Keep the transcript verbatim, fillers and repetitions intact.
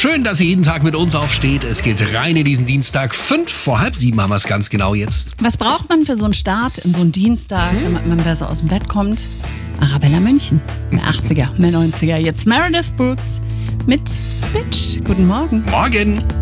Schön, dass ihr jeden Tag mit uns aufsteht. Es geht rein in diesen Dienstag. Fünf vor halb sieben haben wir es ganz genau jetzt. Was braucht man für so einen Start in so einen Dienstag, hm? damit man besser aus dem Bett kommt? Arabella München. Mehr achtziger, mehr neunziger. Jetzt Meredith Brooks mit Bitch. Guten Morgen. Morgen.